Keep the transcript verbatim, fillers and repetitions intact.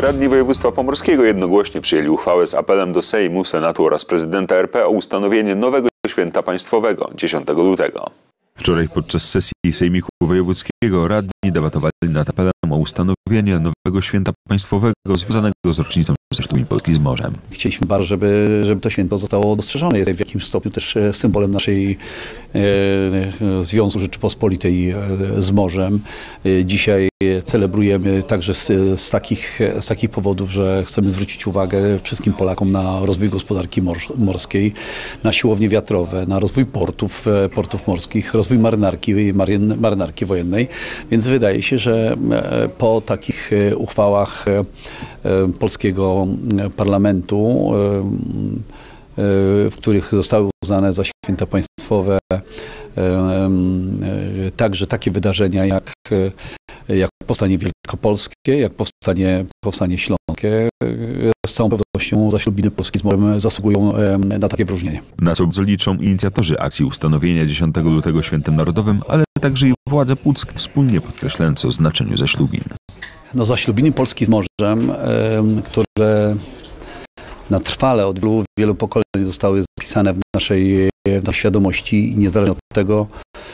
Radni województwa pomorskiego jednogłośnie przyjęli uchwałę z apelem do Sejmu, Senatu oraz prezydenta R P o ustanowienie nowego święta państwowego dziesiątego lutego. Wczoraj podczas sesji Sejmiku Wojewódzkiego radni debatowali nad apelem o ustanowienie nowego święta państwowego związanego z rocznicą zeszłej Polski z morzem. Chcieliśmy bardzo, żeby, żeby to święto zostało dostrzeżone. Jest w jakimś stopniu też symbolem naszej e, Związku Rzeczypospolitej e, z morzem. E, dzisiaj celebrujemy także z, z, takich, z takich powodów, że chcemy zwrócić uwagę wszystkim Polakom na rozwój gospodarki mors morskiej, na siłownie wiatrowe, na rozwój portów, e, portów morskich, rozwój marynarki, maryn, marynarki wojennej. Więc wydaje się, że e, po takich e, uchwałach e, e, polskiego parlamentu, w których zostały uznane za święta państwowe także takie wydarzenia jak, jak powstanie wielkopolskie, jak powstanie, powstanie śląskie, z całą pewnością zaślubiny Polski z morzem zasługują na takie wyróżnienie. Na co liczą inicjatorzy akcji ustanowienia dziesiątego lutego świętem narodowym, ale także i władze puckie, wspólnie podkreślając o znaczeniu zaślubin. No, zaślubiny Polski z morzem, które na trwale od wielu, wielu pokoleń zostały zapisane w naszej, w naszej świadomości i niezależnie od tego,